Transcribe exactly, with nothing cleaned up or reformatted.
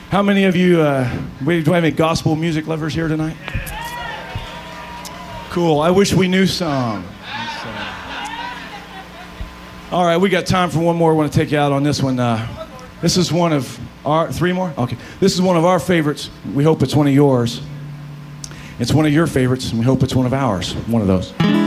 How many of you, uh, wait, do I have any gospel music lovers here tonight? Cool. I wish we knew some. All right, we got time for one more. I want to take you out on this one. Uh, this is one of our, three more? Okay. This is one of our favorites. We hope it's one of yours. It's one of your favorites, and we hope it's one of ours. One of those.